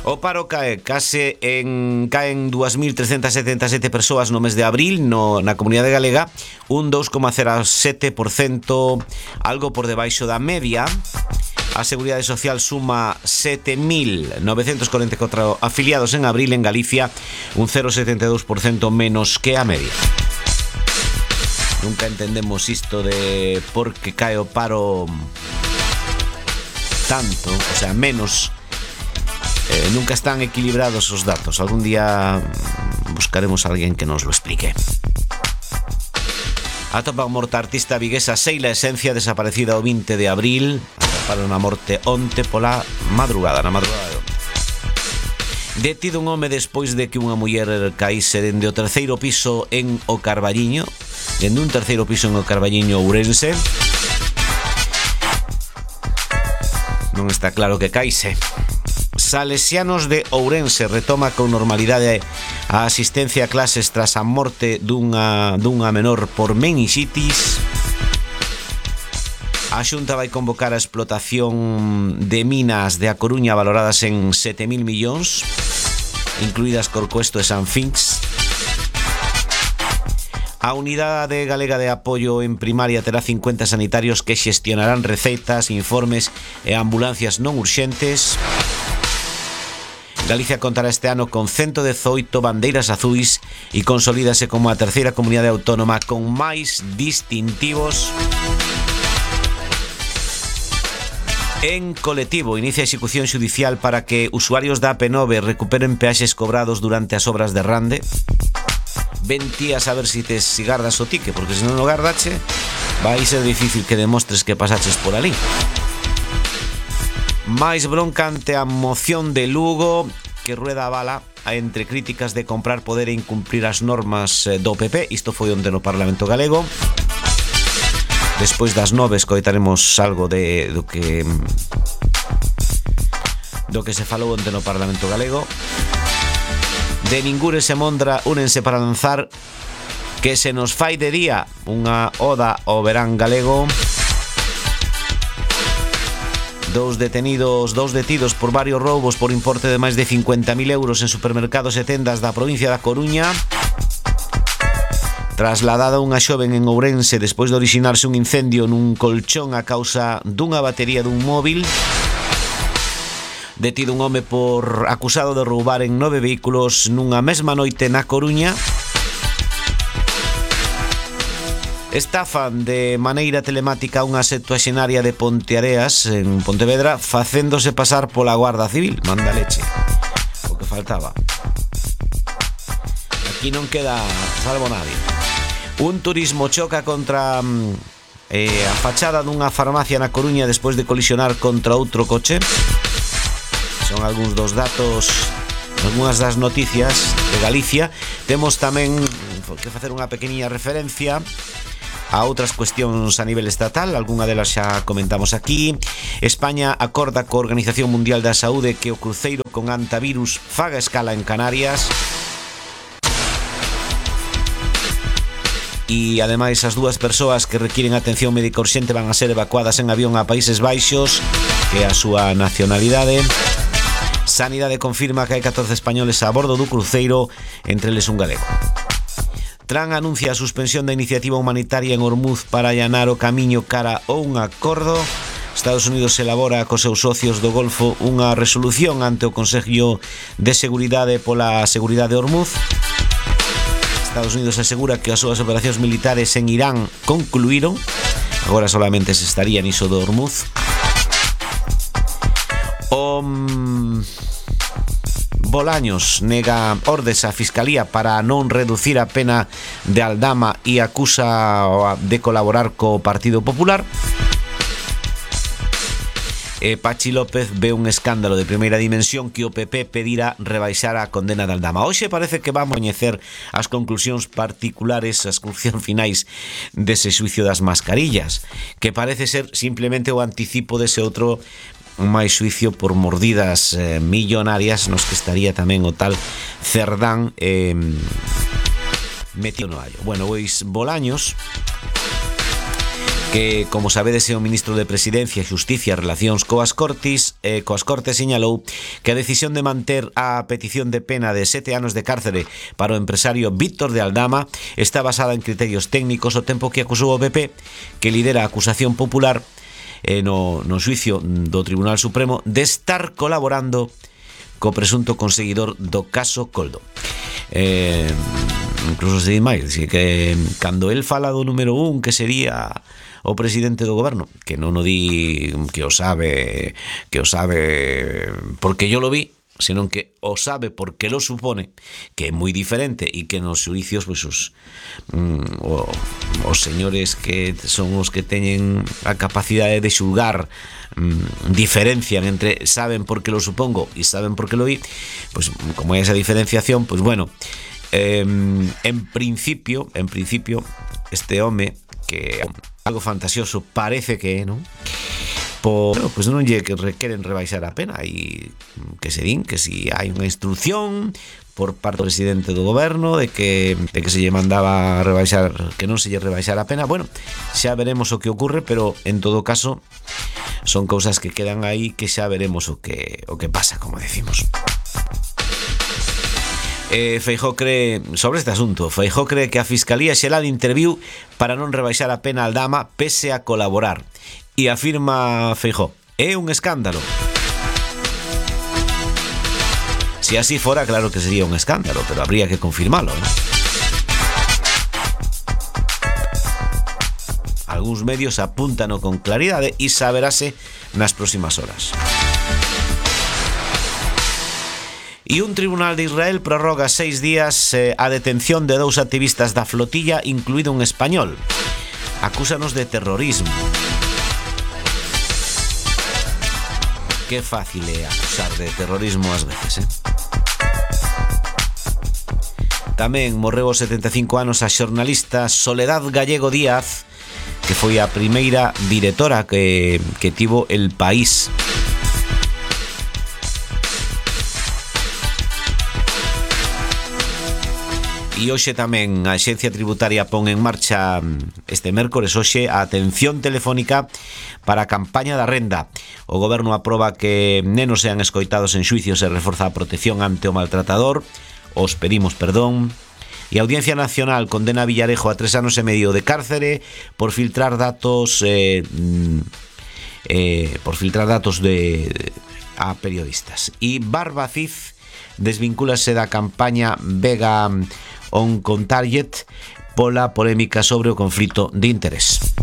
O paro caen 2.377 persoas no mes de abril na comunidade galega, un 2,07%, algo por debaixo da media. A Seguridade Social suma 7.944 afiliados en abril. En Galicia, un 0,72% menos que a media. Nunca entendemos isto de por que cae o paro tanto, o sea, menos. Nunca están equilibrados os datos. Algún día buscaremos a alguén que nos lo explique. Atopa morta artista viguesa Seila Esencia, desaparecida o 20 de abril. Atraparon a morte onte pola madrugada, na madrugada de onte. Detido un home despois de que unha muller caíse dende o terceiro piso en O Carballiño. Dende un terceiro piso en O Carballiño, Ourense. Non está claro que caíse. Salesianos de Ourense retoma con normalidade a asistencia a clases tras a morte dunha menor por meninxitis. A Xunta vai convocar a explotación de minas de A Coruña valoradas en 7.000 millóns, incluídas Corcoesto e Sanfinx. A Unidade Galega de Apoio en Primaria terá 50 sanitarios que xestionarán receitas, informes e ambulancias non urxentes. Galicia contará este ano con 118 bandeiras azuis e consolídase como a terceira comunidade autónoma con máis distintivos. En Colectivo inicia a execución xudicial para que usuarios da AP9 recuperen peaxes cobrados durante as obras de Rande. Ventías a ver si gardas o tique, porque se non o gardache vai ser difícil que demostres que pasaches por ali. Máis bronca ante a moción de Lugo, que rueda a bala entre críticas de comprar poder e incumprir as normas do PP. Isto foi onde no Parlamento Galego. Despois das 9 escoitaremos algo do que se falou onde no Parlamento Galego. De Ningures e Mondra únense para lanzar Que se nos fai de día, unha oda ao verán galego. Dous detidos por varios roubos por importe de máis de 50.000 euros en supermercados e tendas da provincia da Coruña. Trasladada unha xoven en Ourense despois de orixinarse un incendio nun colchón a causa dunha batería dun móvil. Detido un home acusado de roubar en 9 vehículos nunha mesma noite na Coruña. Estafan de maneira telemática unha septuaxenaria de Ponteareas en Pontevedra facéndose pasar pola Guarda Civil. Manda leche, o que faltaba. Aquí non queda salvo nadie. Un turismo choca contra a fachada dunha farmacia na Coruña despois de colisionar contra outro coche. Son algúns dos datos, algunhas das noticias de Galicia. Temos tamén que facer unha pequeniña referencia a outras cuestións a nivel estatal. Algunha delas xa comentamos aquí. España acorda coa Organización Mundial da Saúde que o cruceiro con antivirus faga escala en Canarias. E ademais as dúas persoas que requiren atención médica urxente van a ser evacuadas en avión a Países Baixos, que é a súa nacionalidade. Sanidade confirma que hai 14 españoles a bordo do cruceiro, entre eles un galego. Trump anuncia a suspensión da iniciativa humanitaria en Hormuz para allanar o camiño cara a un acordo. Estados Unidos elabora cos seus socios do Golfo unha resolución ante o Consello de Seguridade pola seguridade de Hormuz. Estados Unidos asegura que as súas operacións militares en Irán concluíron. Agora solamente se estaría niso do Hormuz. Bolaños nega ordes á Fiscalía para non reducir a pena de Aldama e acusa de colaborar co Partido Popular. Pachi López ve un escándalo de primeira dimensión que o PP pedirá rebaixar a condena de Aldama. Hoxe parece que va a coñecer as conclusións particulares, as conclusións finais dese xuicio das mascarillas, que parece ser simplemente o anticipo dese outro máis xuicio por mordidas millonarias nos que estaría tamén o tal Cerdán metido no allo. Bueno, pois Bolaños que, como sabedes, é o ministro de Presidencia, Xusticia e Relacións coas Cortes señalou que a decisión de manter a petición de pena de 7 anos de cárcere para o empresario Víctor de Aldama está basada en criterios técnicos, ao tempo que acusou o PP, que lidera a acusación popular no xuicio do Tribunal Supremo, de estar colaborando co presunto conseguidor do caso Coldo. Incluso se di máis, que cando el fala do número 1, que sería o presidente do goberno, que non o di que o sabe porque yo lo vi, senón que o sabe porque lo supone, que é moi diferente, e que nos xuicios pois os señores que son os que teñen a capacidade de xulgar diferencian entre saben porque lo supongo e saben porque lo vi, pois como hai esa diferenciación, pois bueno, en principio este home, que algo fantasioso parece que é, non? Pois non lle que requeren rebaixar a pena, e que se din que si hai unha instrucción por parte do presidente do goberno de que se lle mandaba a rebaixar, que non se lle rebaixara a pena. Bueno, xa veremos o que ocurre, pero en todo caso son cousas que quedan aí, que xa veremos o que pasa, como decimos. Feijóo cree, sobre este asunto, Feijóo cree que a Fiscalía Xeral interviu para non rebaixar a pena a Aldama pese a colaborar, e afirma Feijóo: é un escándalo. Si así fora, claro que sería un escándalo, pero habría que confirmalo, ¿no? Algúns medios apúntano con claridade e saberase nas próximas horas. E un tribunal de Israel prorroga 6 días a detención de 2 activistas da flotilla, incluído un español. Acúsanos de terrorismo. Que fácil é acusar de terrorismo ás veces, Tamén morreu aos 75 anos a xornalista Soledad Gallego Díaz, que foi a primeira directora que tivo El País. E hoxe tamén a Axencia Tributaria pon en marcha este mércores hoxe a atención telefónica para a campaña da renda. O goberno aproba que nenos sean escoitados en xuicios e reforza a protección ante o maltratador. Os pedimos perdón. E a Audiencia Nacional condena a Villarejo a 3 anos e medio de cárcere por filtrar datos a periodistas. E Barbacid desvincúlase da campaña Vega On Target pola polémica sobre o conflito de interés.